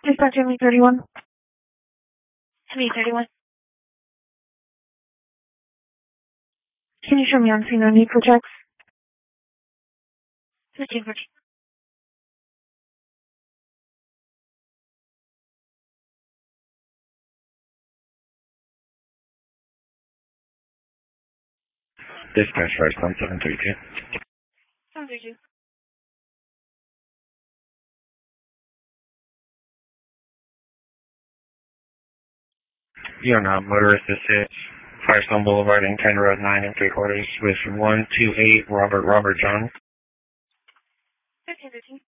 Dispatch ME31. ME31. Can you show me on scene no need for checks? 1514. Dispatch Firestone 732. 732. You're not motorist assist. Firestone Boulevard and County Road 9 3/4 with 128 Robert John. 1515.